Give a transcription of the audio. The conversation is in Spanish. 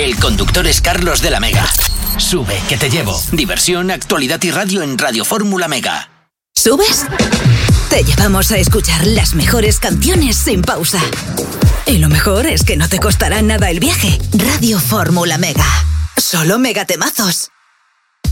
El conductor es Carlos de la Mega. Sube, que te llevo. Diversión, actualidad y radio en Radio Fórmula Mega. ¿Subes? Te llevamos a escuchar las mejores canciones sin pausa. Y lo mejor es que no te costará nada el viaje. Radio Fórmula Mega. Solo megatemazos.